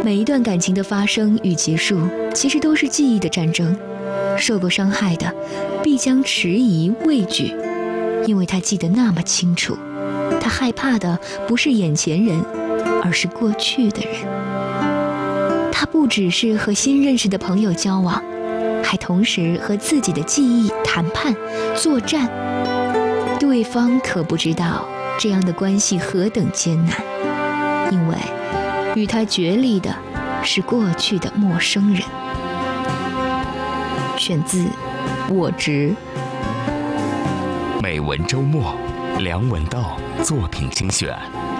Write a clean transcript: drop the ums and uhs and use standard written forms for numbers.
每一段感情的发生与结束，其实都是记忆的战争。受过伤害的，必将迟疑畏惧，因为他记得那么清楚。他害怕的不是眼前人，而是过去的人。他不只是和新认识的朋友交往，还同时和自己的记忆谈判作战。对方可不知道这样的关系何等艰难，因为与他决裂的是过去的陌生人。选自《我执》。 美文周末，梁文道作品精选。